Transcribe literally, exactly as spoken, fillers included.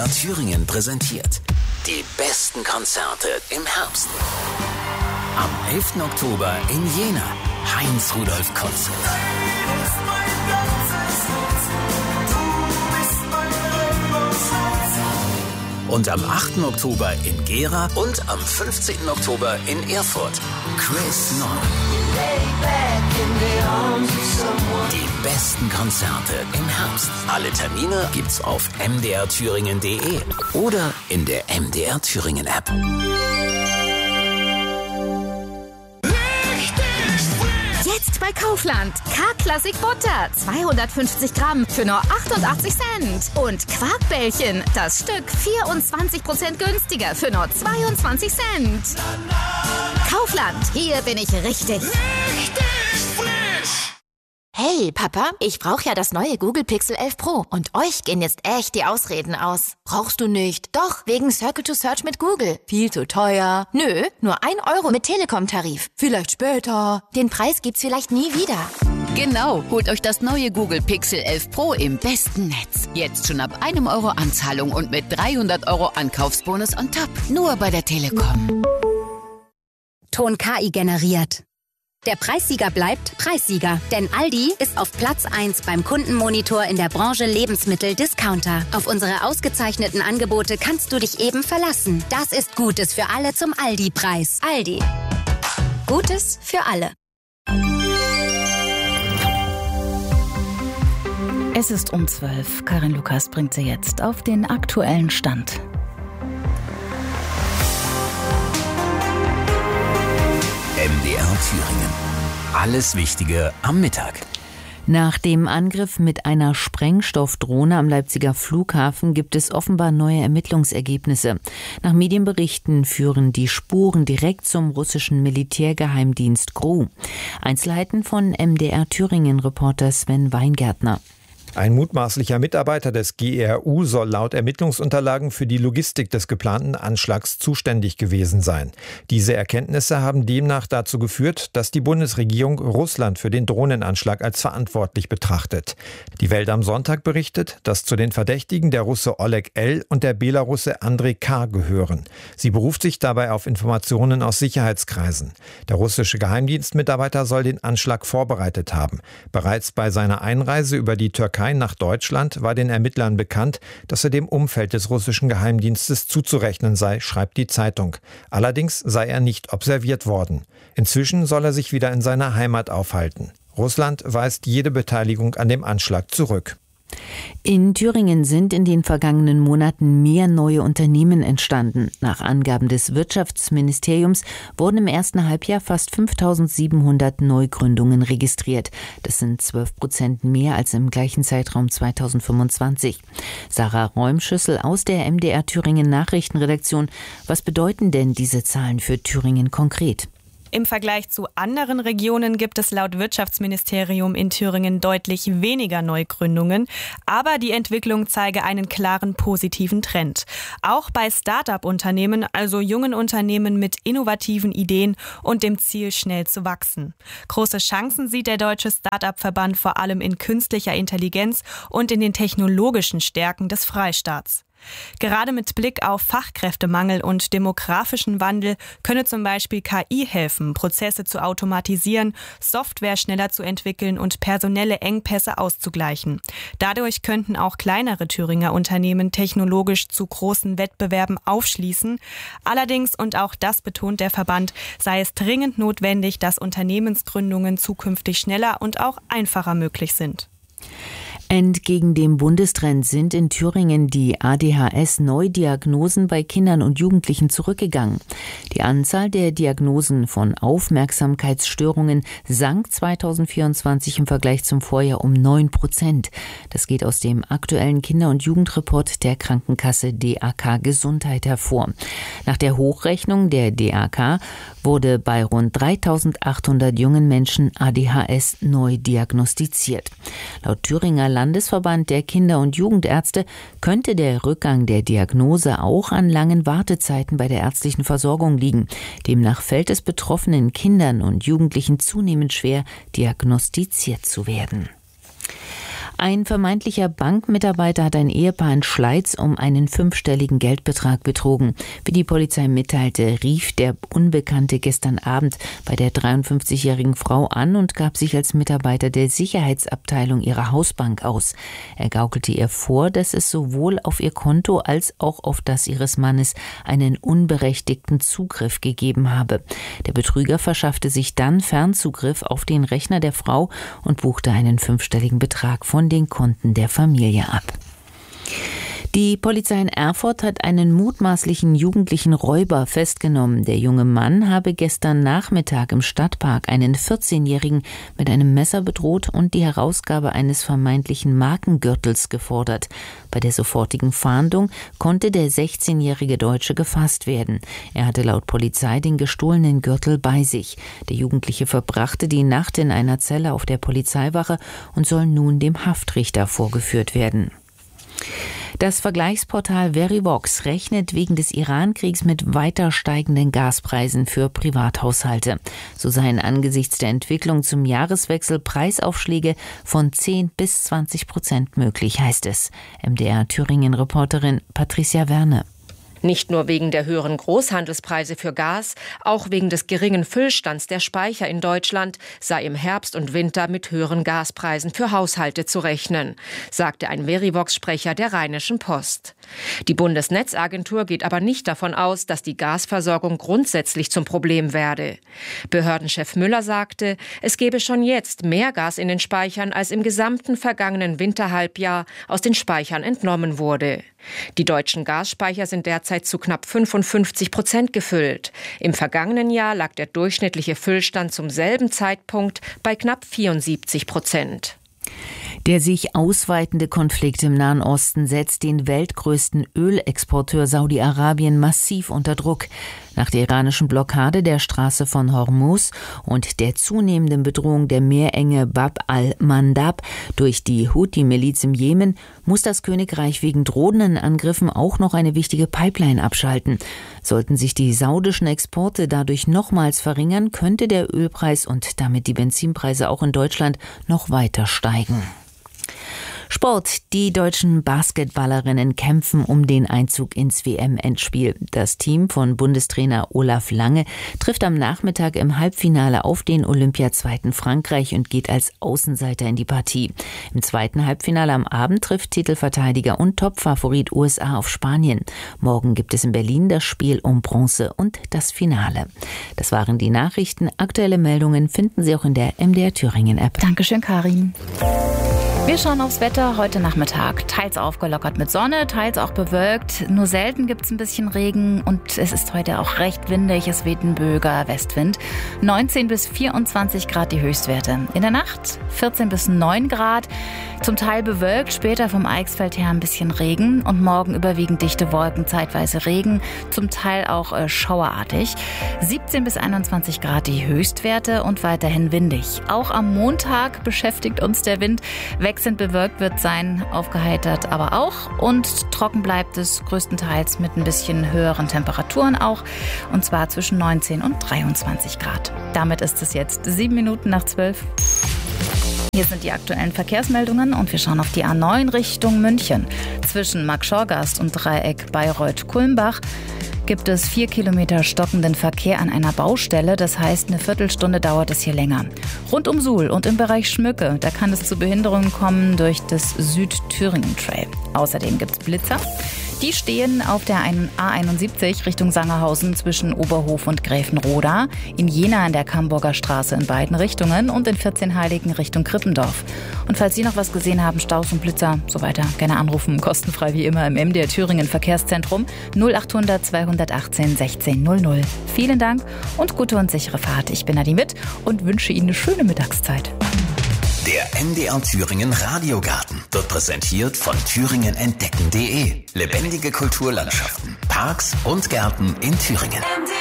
R Thüringen präsentiert die besten Konzerte im Herbst. Am elften Oktober in Jena, Heinz-Rudolf-Konzert. Und am achten Oktober in Gera und am fünfzehnten Oktober in Erfurt, Chris Neu. Die besten Konzerte im Herbst. Alle Termine gibt's auf m d r thüringen punkt d e oder in der M D R Thüringen App. Jetzt bei Kaufland. K-Klassik Butter. zweihundertfünfzig Gramm für nur achtundachtzig Cent. Und Quarkbällchen. Das Stück vierundzwanzig Prozent günstiger für nur zweiundzwanzig Cent. Kaufland. Hier bin ich richtig. Richtig frisch. Hey, Papa, ich brauche ja das neue Google Pixel elf Pro. Und euch gehen jetzt echt die Ausreden aus. Brauchst du nicht. Doch, wegen Circle to Search mit Google. Viel zu teuer. Nö, nur ein Euro mit Telekom-Tarif. Vielleicht später. Den Preis gibt's vielleicht nie wieder. Genau, holt euch das neue Google Pixel elf Pro im besten Netz. Jetzt schon ab einem Euro Anzahlung und mit dreihundert Euro Ankaufsbonus on top. Nur bei der Telekom. Ton K I generiert. Der Preissieger bleibt Preissieger, denn Aldi ist auf Platz eins beim Kundenmonitor in der Branche Lebensmittel-Discounter. Auf unsere ausgezeichneten Angebote kannst du dich eben verlassen. Das ist Gutes für alle zum Aldi-Preis. Aldi. Gutes für alle. Es ist um zwölf. Karin Lukas bringt sie jetzt auf den aktuellen Stand. M D R Thüringen. Alles Wichtige am Mittag. Nach dem Angriff mit einer Sprengstoffdrohne am Leipziger Flughafen gibt es offenbar neue Ermittlungsergebnisse. Nach Medienberichten führen die Spuren direkt zum russischen Militärgeheimdienst G R U. Einzelheiten von M D R Thüringen-Reporter Sven Weingärtner. Ein mutmaßlicher Mitarbeiter des G R U soll laut Ermittlungsunterlagen für die Logistik des geplanten Anschlags zuständig gewesen sein. Diese Erkenntnisse haben demnach dazu geführt, dass die Bundesregierung Russland für den Drohnenanschlag als verantwortlich betrachtet. Die Welt am Sonntag berichtet, dass zu den Verdächtigen der Russe Oleg L. und der Belarusse Andrei K. gehören. Sie beruft sich dabei auf Informationen aus Sicherheitskreisen. Der russische Geheimdienstmitarbeiter soll den Anschlag vorbereitet haben. Bereits bei seiner Einreise über die Türkei nach Deutschland war den Ermittlern bekannt, dass er dem Umfeld des russischen Geheimdienstes zuzurechnen sei, schreibt die Zeitung. Allerdings sei er nicht observiert worden. Inzwischen soll er sich wieder in seiner Heimat aufhalten. Russland weist jede Beteiligung an dem Anschlag zurück. In Thüringen sind in den vergangenen Monaten mehr neue Unternehmen entstanden. Nach Angaben des Wirtschaftsministeriums wurden im ersten Halbjahr fast fünftausendsiebenhundert Neugründungen registriert. Das sind zwölf Prozent mehr als im gleichen Zeitraum zweitausendfünfundzwanzig. Sarah Räumschüssel aus der M D R Thüringen Nachrichtenredaktion. Was bedeuten denn diese Zahlen für Thüringen konkret? Im Vergleich zu anderen Regionen gibt es laut Wirtschaftsministerium in Thüringen deutlich weniger Neugründungen. Aber die Entwicklung zeige einen klaren positiven Trend. Auch bei Start-up-Unternehmen, also jungen Unternehmen mit innovativen Ideen und dem Ziel, schnell zu wachsen. Große Chancen sieht der Deutsche Start-up-Verband vor allem in künstlicher Intelligenz und in den technologischen Stärken des Freistaats. Gerade mit Blick auf Fachkräftemangel und demografischen Wandel könne zum Beispiel K I helfen, Prozesse zu automatisieren, Software schneller zu entwickeln und personelle Engpässe auszugleichen. Dadurch könnten auch kleinere Thüringer Unternehmen technologisch zu großen Wettbewerben aufschließen. Allerdings, und auch das betont der Verband, sei es dringend notwendig, dass Unternehmensgründungen zukünftig schneller und auch einfacher möglich sind. Entgegen dem Bundestrend sind in Thüringen die A D H S-Neudiagnosen bei Kindern und Jugendlichen zurückgegangen. Die Anzahl der Diagnosen von Aufmerksamkeitsstörungen sank zweitausendvierundzwanzig im Vergleich zum Vorjahr um neun Prozent. Das geht aus dem aktuellen Kinder- und Jugendreport der Krankenkasse D A K Gesundheit hervor. Nach der Hochrechnung der D A K wurde bei rund dreitausendachthundert jungen Menschen A D H S neu diagnostiziert. Laut Thüringer Landesverband der Kinder- und Jugendärzte könnte der Rückgang der Diagnose auch an langen Wartezeiten bei der ärztlichen Versorgung liegen. Demnach fällt es betroffenen Kindern und Jugendlichen zunehmend schwer, diagnostiziert zu werden. Ein vermeintlicher Bankmitarbeiter hat ein Ehepaar in Schleiz um einen fünfstelligen Geldbetrag betrogen. Wie die Polizei mitteilte, rief der Unbekannte gestern Abend bei der dreiundfünfzigjährigen Frau an und gab sich als Mitarbeiter der Sicherheitsabteilung ihrer Hausbank aus. Er gaukelte ihr vor, dass es sowohl auf ihr Konto als auch auf das ihres Mannes einen unberechtigten Zugriff gegeben habe. Der Betrüger verschaffte sich dann Fernzugriff auf den Rechner der Frau und buchte einen fünfstelligen Betrag von den Konten der Familie ab. Die Polizei in Erfurt hat einen mutmaßlichen jugendlichen Räuber festgenommen. Der junge Mann habe gestern Nachmittag im Stadtpark einen vierzehnjährigen mit einem Messer bedroht und die Herausgabe eines vermeintlichen Markengürtels gefordert. Bei der sofortigen Fahndung konnte der sechzehnjährige Deutsche gefasst werden. Er hatte laut Polizei den gestohlenen Gürtel bei sich. Der Jugendliche verbrachte die Nacht in einer Zelle auf der Polizeiwache und soll nun dem Haftrichter vorgeführt werden. Das Vergleichsportal Verivox rechnet wegen des Iran-Kriegs mit weiter steigenden Gaspreisen für Privathaushalte. So seien angesichts der Entwicklung zum Jahreswechsel Preisaufschläge von zehn bis zwanzig Prozent möglich, heißt es. M D R-Thüringen-Reporterin Patricia Werne. Nicht nur wegen der höheren Großhandelspreise für Gas, auch wegen des geringen Füllstands der Speicher in Deutschland sei im Herbst und Winter mit höheren Gaspreisen für Haushalte zu rechnen, sagte ein Verivox-Sprecher der Rheinischen Post. Die Bundesnetzagentur geht aber nicht davon aus, dass die Gasversorgung grundsätzlich zum Problem werde. Behördenchef Müller sagte, es gebe schon jetzt mehr Gas in den Speichern, als im gesamten vergangenen Winterhalbjahr aus den Speichern entnommen wurde. Die deutschen Gasspeicher sind derzeit zu knapp fünfundfünfzig Prozent gefüllt. Im vergangenen Jahr lag der durchschnittliche Füllstand zum selben Zeitpunkt bei knapp vierundsiebzig Prozent. Der sich ausweitende Konflikt im Nahen Osten setzt den weltgrößten Ölexporteur Saudi-Arabien massiv unter Druck. Nach der iranischen Blockade der Straße von Hormuz und der zunehmenden Bedrohung der Meerenge Bab al-Mandab durch die Houthi-Miliz im Jemen muss das Königreich wegen drohenden Angriffen auch noch eine wichtige Pipeline abschalten. Sollten sich die saudischen Exporte dadurch nochmals verringern, könnte der Ölpreis und damit die Benzinpreise auch in Deutschland noch weiter steigen. Sport. Die deutschen Basketballerinnen kämpfen um den Einzug ins W M-Endspiel. Das Team von Bundestrainer Olaf Lange trifft am Nachmittag im Halbfinale auf den Olympiazweiten Frankreich und geht als Außenseiter in die Partie. Im zweiten Halbfinale am Abend trifft Titelverteidiger und Topfavorit U S A auf Spanien. Morgen gibt es in Berlin das Spiel um Bronze und das Finale. Das waren die Nachrichten. Aktuelle Meldungen finden Sie auch in der M D R Thüringen App. Dankeschön, Karin. Wir schauen aufs Wetter heute Nachmittag. Teils aufgelockert mit Sonne, teils auch bewölkt. Nur selten gibt es ein bisschen Regen und es ist heute auch recht windig. Es weht ein böiger Westwind. neunzehn bis vierundzwanzig Grad die Höchstwerte. In der Nacht vierzehn bis neun Grad. Zum Teil bewölkt, später vom Eichsfeld her ein bisschen Regen. Und morgen überwiegend dichte Wolken, zeitweise Regen. Zum Teil auch äh, schauerartig. siebzehn bis einundzwanzig Grad die Höchstwerte und weiterhin windig. Auch am Montag beschäftigt uns der Wind. Wechselnd bewölkt wird sein, aufgeheitert aber auch. Und trocken bleibt es größtenteils mit ein bisschen höheren Temperaturen auch. Und zwar zwischen neunzehn und dreiundzwanzig Grad. Damit ist es jetzt sieben Minuten nach zwölf. Hier sind die aktuellen Verkehrsmeldungen und wir schauen auf die A neun Richtung München. Zwischen Marktschorgast und Dreieck Bayreuth-Kulmbach gibt es vier Kilometer stockenden Verkehr an einer Baustelle. Das heißt, eine Viertelstunde dauert es hier länger. Rund um Suhl und im Bereich Schmücke, da kann es zu Behinderungen kommen durch das Südthüringen-Trail. Außerdem gibt es Blitzer. Die stehen auf der A einundsiebzig Richtung Sangerhausen zwischen Oberhof und Gräfenroda, in Jena an der Camburger Straße in beiden Richtungen und in vierzehnheiligen Richtung Krippendorf. Und falls Sie noch was gesehen haben, Staus und Blitzer, so weiter, gerne anrufen, kostenfrei wie immer im M D R Thüringen Verkehrszentrum null achthundert zweihundertachtzehn sechzehn null null. Vielen Dank und gute und sichere Fahrt. Ich bin Nadine Witt und wünsche Ihnen eine schöne Mittagszeit. Der M D R Thüringen Radiogarten wird präsentiert von thüringen entdecken punkt de. Lebendige Kulturlandschaften, Parks und Gärten in Thüringen.